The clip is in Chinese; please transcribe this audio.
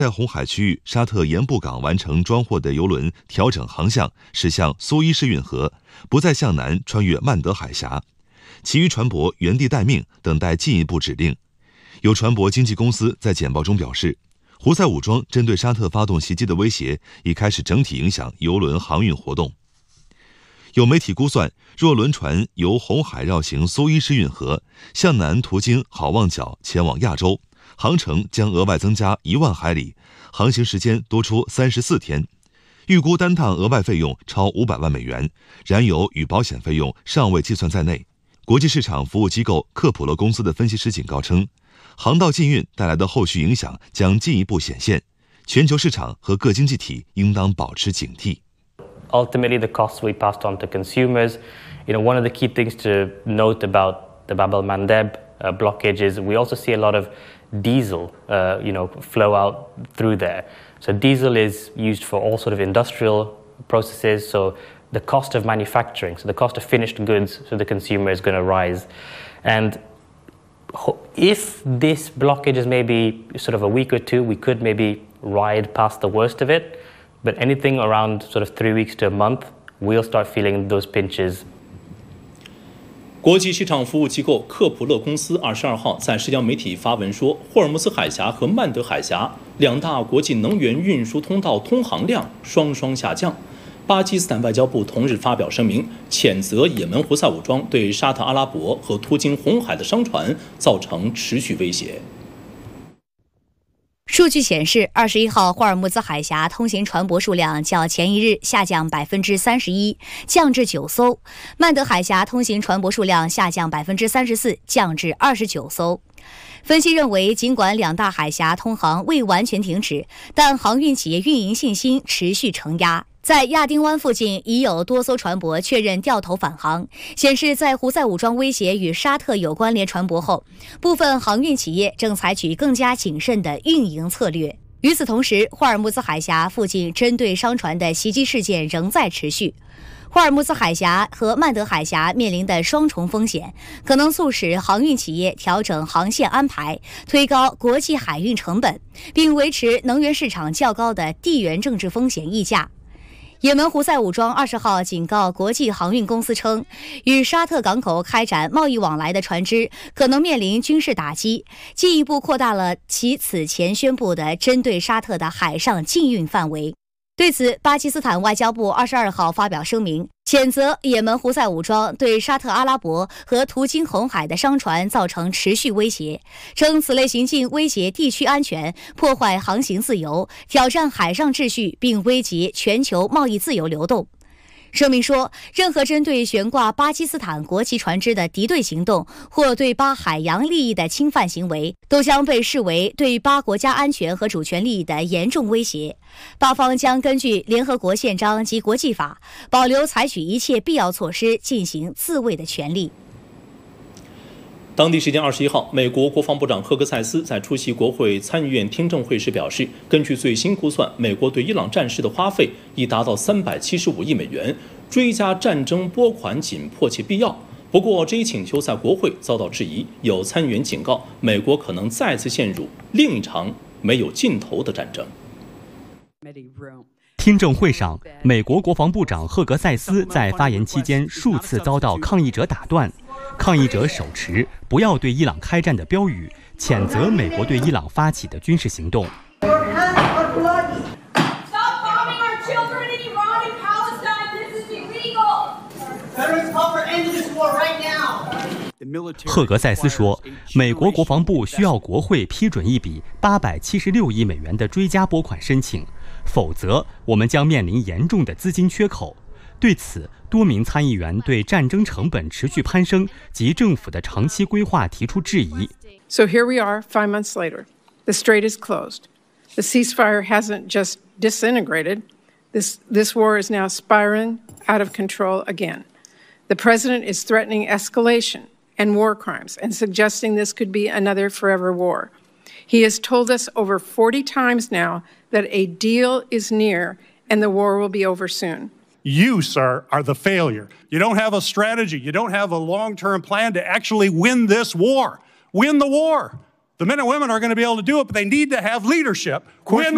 在红海区域沙特盐布港完成装货的油轮调整航向，驶向苏伊士运河，不再向南穿越曼德海峡。其余船舶原地待命，等待进一步指令。有船舶经纪公司在简报中表示，胡塞武装针对沙特发动袭击的威胁已开始整体影响油轮航运活动。有媒体估算，若轮船由红海绕行苏伊士运河，向南途经好望角前往亚洲，航程将额外增加1万海里，航行时间多出34天。预估单趟额外费用超500万美元，燃油与保险费用尚未计算在内。国际市场服务机构克普勒公司的分析师警告称，航道禁运带来的后续影响将进一步显现，全球市场和各经济体应当保持警惕。 Ultimately, the costs we passed on to consumers. One of the key things to note about the Bab el-Mandeb blockage is we also see a lot of diesel, flow out through there. So diesel is used for all sort of industrial processes. So the cost of manufacturing, so the cost of finished goods to the consumer is going to rise. And if this blockage is maybe sort of a week or two, we could maybe ride past the worst of it. But anything around sort of 3 weeks to a month, we'll start feeling those pinches. 国际市场服务机构克普勒公司22号在社交媒体发文说，霍尔木兹海峡和曼德海峡两大国际能源运输通道通航量双双下降。巴基斯坦外交部同日发表声明，谴责也门胡塞武装对沙特阿拉伯和途经红海的商船造成持续威胁。 数据显示，21号霍尔木兹海峡通行船舶数量较前一日下降31%，降至9艘；曼德海峡通行船舶数量下降34%，降至29艘。分析认为，尽管两大海峡通航未完全停止，但航运企业运营信心持续承压。在亚丁湾附近已有多艘船舶确认掉头返航，显示在胡塞武装威胁与沙特有关联船舶后，部分航运企业正采取更加谨慎的运营策略。与此同时，霍尔木兹海峡附近针对商船的袭击事件仍在持续。霍尔木兹海峡和曼德海峡面临的双重风险，可能促使航运企业调整航线安排，推高国际海运成本，并维持能源市场较高的地缘政治风险溢价。也门胡塞武装20号警告国际航运公司称，与沙特港口开展贸易往来的船只可能面临军事打击，进一步扩大了其此前宣布的针对沙特的海上禁运范围。对此，巴基斯坦外交部22号发表声明，谴责也门胡塞武装对沙特阿拉伯和途经红海的商船造成持续威胁，称此类行径威胁地区安全，破坏航行自由，挑战海上秩序，并危及全球贸易自由流动。声明说，任何针对悬挂巴基斯坦国旗船只的敌对行动或对巴海洋利益的侵犯行为，都将被视为对巴国家安全和主权利益的严重威胁。巴方将根据联合国宪章及国际法，保留采取一切必要措施进行自卫的权利。 当地时间21号，美国国防部长赫格塞斯在出席国会参议院听证会时表示，根据最新估算，美国对伊朗战事的花费已达到375亿美元，追加战争拨款仅迫切必要。不过，这一请求在国会遭到质疑，有参议员警告，美国可能再次陷入另一场没有尽头的战争。 听证会上，美国国防部长赫格塞斯在发言期间数次遭到抗议者打断。抗议者手持“不要对伊朗开战”的标语，谴责美国对伊朗发起的军事行动。赫格塞斯说，美国国防部需要国会批准一笔876亿美元的追加拨款申请，否则我们将面临严重的资金缺口。对此，多名参议员对战争成本持续攀升及政府的长期规划提出质疑。 So here we are 5 months later. The strait is closed. The ceasefire hasn't just disintegrated. This war is now spiraling out of control again. The president is threatening escalation and war crimes and suggesting this could be another forever war. He has told us over 40 times now that a deal is near and the war will be over soon.You, sir, are the failure. You don't have a strategy. You don't have a long-term plan to actually win this war. Win the war. The men and women are going to be able to do it, but they need to have leadership. Win